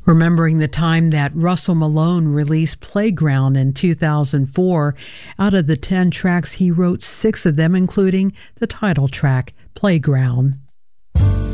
Remembering the time that Russell Malone released Playground in 2004, out of the 10 tracks he wrote, 6 of them including the title track, Playground.